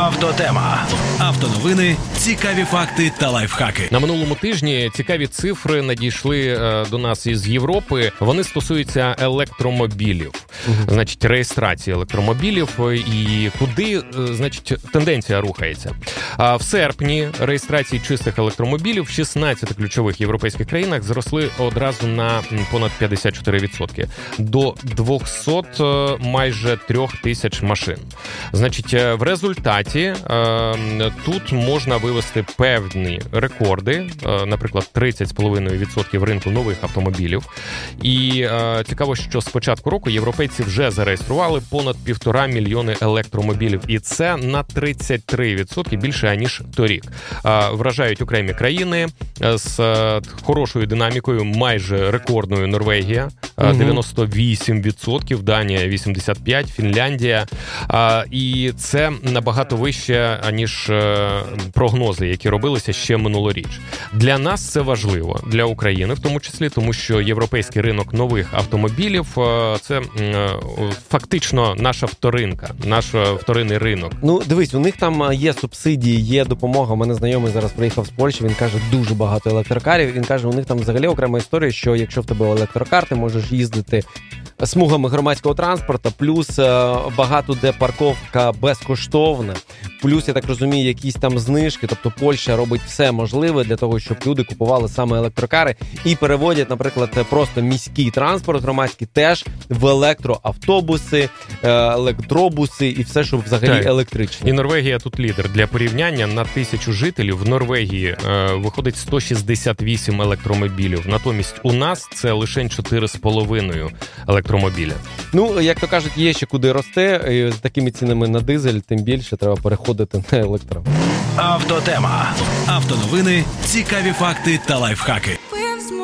Автотема. Автоновини, цікаві факти та лайфхаки. На минулому тижні цікаві цифри надійшли до нас із Європи. Вони стосуються електромобілів. Значить, реєстрації електромобілів і куди, значить, тенденція рухається. В серпні реєстрації чистих електромобілів в 16 ключових європейських країнах зросли одразу на понад 54%. До 200 майже 3000 машин. Значить, в результаті тут можна вивести певні рекорди, наприклад, 30,5% ринку нових автомобілів. І цікаво, що з початку року європейці вже зареєстрували понад 1,5 мільйони електромобілів. І це на 33% більше, аніж торік. Вражають окремі країни з хорошою динамікою, майже рекордною Норвегія, 98%, Данія 85%, Фінляндія. І це набагато вище, аніж прогнози, які робилися ще минулоріч. Для нас це важливо, для України в тому числі, тому що європейський ринок нових автомобілів – це фактично наша вторинка, наш вторинний ринок. Ну, дивись, у них там є субсидії, є допомога. У мене знайомий зараз приїхав з Польщі, він каже, дуже багато електрокарів. Він каже, у них там взагалі окрема історія, що якщо в тебе електрокар, ти можеш їздити смугами громадського транспорту, плюс багато де парковка безкоштовна, плюс, я так розумію, якісь там знижки, тобто Польща робить все можливе для того, щоб люди купували саме електрокари і переводять, наприклад, просто міський транспорт громадський теж в електроавтобуси, електробуси і все, що взагалі електричне. І Норвегія тут лідер. Для порівняння, на 1000 жителів в Норвегії виходить 168 електромобілів. Натомість у нас це лише 4,5 електромобіля. Ну, як то кажуть, є ще куди рости, і з такими цінами на дизель, тим більше треба переходити на електро. Автотема. Автоновини, цікаві факти та лайфхаки.